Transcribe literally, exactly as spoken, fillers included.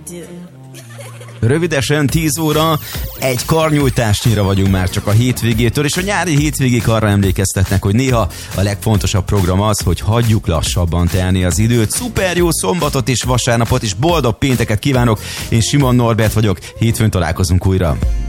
Rövidesen tíz óra, egy karnyújtásnyira vagyunk már csak a hétvégétől, és a nyári hétvégék arra emlékeztetnek, hogy néha a legfontosabb program az, hogy hagyjuk lassabban telni az időt. Szuper jó szombatot és vasárnapot, és boldog pénteket kívánok. Én Simon Norbert vagyok, hétfőn találkozunk újra.